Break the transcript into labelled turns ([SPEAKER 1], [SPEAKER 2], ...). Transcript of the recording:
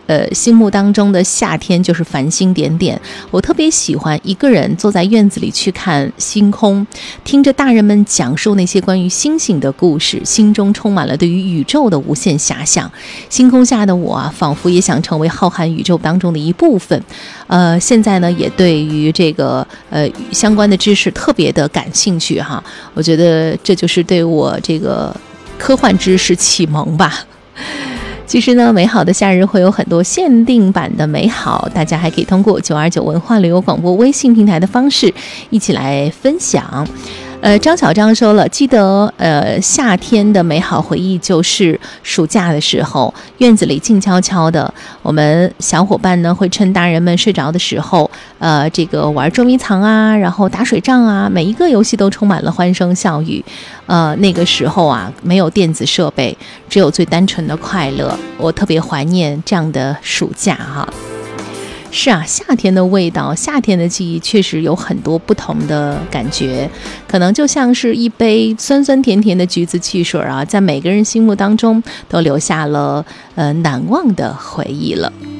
[SPEAKER 1] 心目当中的夏天就是繁星点点。我特别喜欢一个人坐在院子里去看星空，听着大人们讲述那些关于星星的故事，心中充满了对于宇宙的无限遐想。星空下的我啊，仿佛也想成为浩瀚宇宙当中的一部分。现在呢，也对于这个相关的知识特别的感兴趣哈。我觉得这就是对我这个科幻知识启蒙吧。其实呢，美好的夏日会有很多限定版的美好，大家还可以通过929文化旅游广播微信平台的方式一起来分享。张小张说了，记得夏天的美好回忆就是暑假的时候，院子里静悄悄的，我们小伙伴呢会趁大人们睡着的时候，这个玩捉迷藏啊，然后打水仗啊，每一个游戏都充满了欢声笑语。那个时候啊，没有电子设备，只有最单纯的快乐。我特别怀念这样的暑假哈。是啊，夏天的味道，夏天的记忆确实有很多不同的感觉，可能就像是一杯酸酸甜甜的橘子汽水啊，在每个人心目当中都留下了难忘的回忆了。